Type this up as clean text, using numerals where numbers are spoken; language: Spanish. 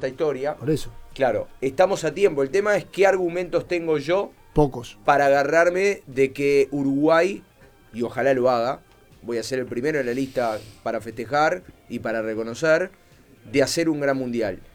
esta historia. Por eso. Claro, estamos a tiempo. El tema es qué argumentos tengo yo Pocos. para agarrarme de que Uruguay, y ojalá lo haga, voy a ser el primero en la lista para festejar y para reconocer, de hacer un gran mundial.